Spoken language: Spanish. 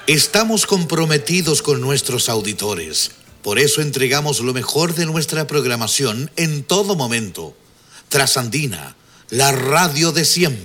Estamos comprometidos con nuestros auditores. Por eso entregamos lo mejor de nuestra programación en todo momento. Trasandina, la radio de siempre.